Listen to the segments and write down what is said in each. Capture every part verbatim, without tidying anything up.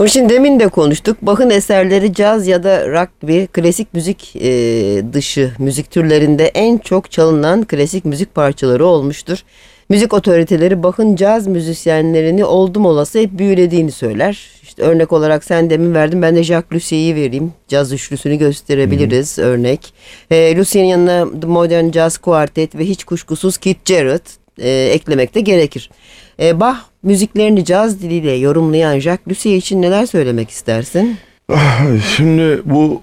Şimdi demin de konuştuk. Bach'ın eserleri caz ya da rock gibi klasik müzik e, dışı müzik türlerinde en çok çalınan klasik müzik parçaları olmuştur. Müzik otoriteleri Bach'ın caz müzisyenlerini oldum olası hep büyülediğini söyler. İşte örnek olarak sen demin verdin, ben de Jacques Lucier'i vereyim. Caz üçlüsünü gösterebiliriz. Hı-hı. Örnek. E, Lucier'in yanına The Modern Jazz Quartet ve hiç kuşkusuz Keith Jarrett e, eklemek de gerekir. E, Bach müziklerini caz diliyle yorumlayan Jacques Lussier için neler söylemek istersin? Şimdi bu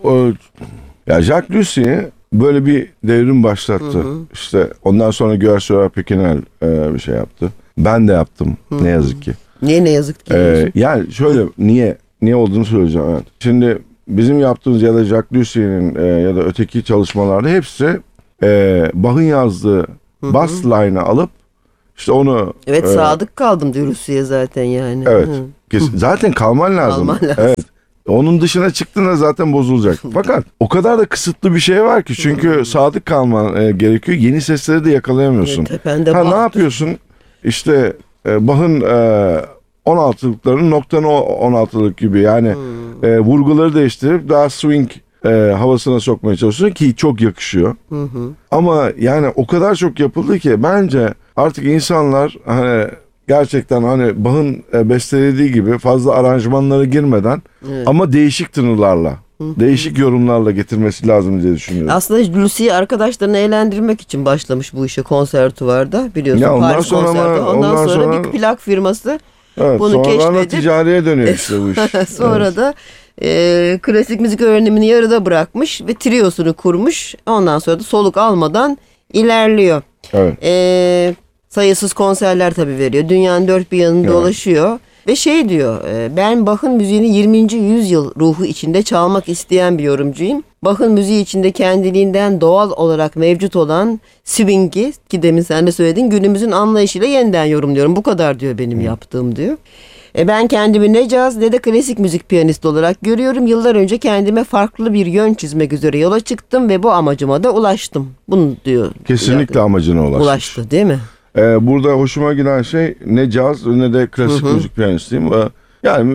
ya Jacques Lussier böyle bir devrim başlattı. Hı hı. İşte ondan sonra Guerçois Pekinel e, bir şey yaptı. Ben de yaptım, hı hı. Ne yazık ki. Niye ne yazık ki? Ee, yani şöyle niye niye olduğunu söyleyeceğim. Evet. Şimdi bizim yaptığımız ya da Jacques Lussier'in e, ya da öteki çalışmalarda hepsi e, Bach'ın yazdığı, hı hı. Bass line'ı alıp İşte onu... Evet, e, sadık kaldım diyor Lussier zaten yani. Evet. Kesin, zaten kalman lazım. Kalman lazım. Evet. Onun dışına çıktığında zaten bozulacak. Fakat o kadar da kısıtlı bir şey var ki. Çünkü sadık kalman e, gerekiyor. Yeni sesleri de yakalayamıyorsun. Evet, ha, ne yapıyorsun? İşte e, Bach'ın e, on altılıkların noktanı on altılık gibi. Yani hmm. e, vurguları değiştirip daha swing e, havasına sokmaya çalışıyorsun ki çok yakışıyor. Hı hı. Ama yani o kadar çok yapıldı ki bence artık insanlar hani gerçekten hani Bach'ın bestelediği gibi fazla aranjmanlara girmeden, evet. Ama değişik tınılarla, hı hı. değişik yorumlarla getirmesi lazım diye düşünüyorum. Aslında Lussier arkadaşlarını eğlendirmek için başlamış bu işe konservatuvarda, biliyorsun, ya ondan Paris sonra konserde. Ama, ondan, ondan sonra, sonra bir plak firması evet, bunu keşfedip ticariye dönüyor işte bu iş. Sonra evet. da e, klasik müzik öğrenimini yarıda bırakmış ve triyosunu kurmuş. Ondan sonra da soluk almadan ilerliyor. Evet. E, sayısız konserler tabii veriyor. Dünyanın dört bir yanını evet. dolaşıyor. Ve şey diyor, ben Bach'ın müziğini yirminci yüzyıl ruhu içinde çalmak isteyen bir yorumcuyum. Bach'ın müziği içinde kendiliğinden doğal olarak mevcut olan swing'i, ki demin sen de söyledin, günümüzün anlayışıyla yeniden yorumluyorum. Bu kadar diyor benim yaptığım diyor. E ben kendimi ne caz ne de klasik müzik piyanisti olarak görüyorum. Yıllar önce kendime farklı bir yön çizmek üzere yola çıktım ve bu amacıma da ulaştım. Bunu diyor. Kesinlikle yani, amacına ulaşmış. Ulaştı değil mi? Ee, burada hoşuma giden şey ne caz ne de klasik, hı hı. müzik piyanistiyim. Yani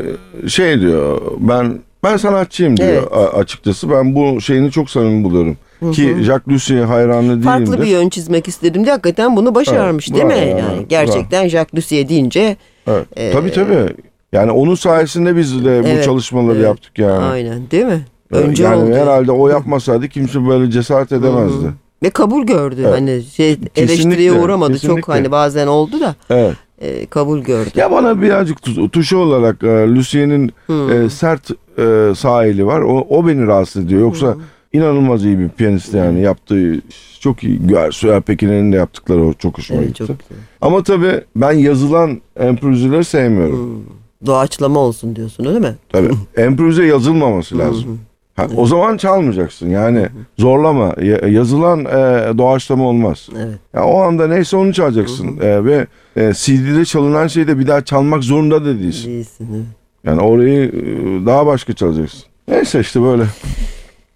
şey diyor, ben ben sanatçıyım diyor, evet. açıkçası. Ben bu şeyini çok samimi buluyorum. Hı hı. Ki Jacques Lussier hayranı değilimdir. Farklı bir yön çizmek istedim diye hakikaten bunu başarmış, evet, değil mi? Yani, yani gerçekten bravo. Jacques Lussier deyince. Evet. E, tabii tabii. Yani onun sayesinde biz de bu evet, çalışmaları evet. yaptık yani. Aynen, değil mi? Önce yani oldu. Herhalde o yapmasaydı kimse böyle cesaret edemezdi. Hı hı. Ve kabul gördü. Evet. Hani şey, eleştiriye uğramadı. Kesinlikle. Çok hani bazen oldu da. Evet. E, kabul gördü. Ya bana birazcık tuşu olarak e, Lucier'in e, sert e, sağ eli var. O, o beni rahatsız ediyor. Yoksa hmm. inanılmaz iyi bir piyanist yani. Yaptığı çok iyi. Guerçois Pekinel'in de yaptıkları çok hoşuma evet, gitti. Çok Ama tabii ben yazılan improvizeleri sevmiyorum. Hmm. Doğaçlama olsun diyorsun, öyle mi? Tabii. Improvize yazılmaması lazım. Ha, o zaman çalmayacaksın yani, hı-hı. zorlama, yazılan e, doğaçlama olmaz. Evet. Yani o anda neyse onu çalacaksın e, ve e, C D'de çalınan şeyi de bir daha çalmak zorunda da değilsin. Değilsin, evet. Yani orayı e, daha başka çalacaksın. Neyse işte böyle.